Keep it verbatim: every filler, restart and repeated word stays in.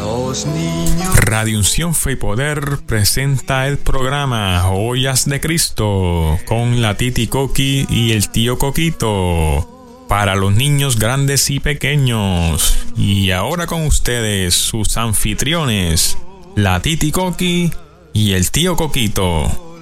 Los niños. Radio Unción Fe y Poder presenta el programa Joyas de Cristo con la Titi Coqui y el tío Coquito, para los niños grandes y pequeños. Y ahora con ustedes sus anfitriones, la Titi Coqui y el tío Coquito.